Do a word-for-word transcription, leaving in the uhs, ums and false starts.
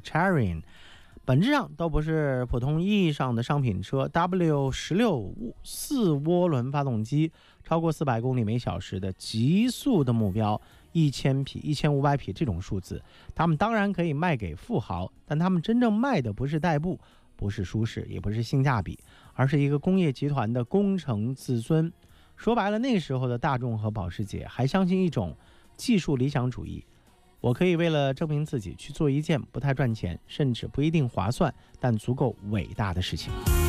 Cherin， 本质上都不是普通意义上的商品车。 W 十六 四涡轮发动机，超过四百公里每小时的极速的目标，一千匹、一千五百匹这种数字，他们当然可以卖给富豪，但他们真正卖的不是代步，不是舒适，也不是性价比，而是一个工业集团的功成自尊。说白了，那时候的大众和保时捷还相信一种技术理想主义，我可以为了证明自己去做一件不太赚钱，甚至不一定划算，但足够伟大的事情。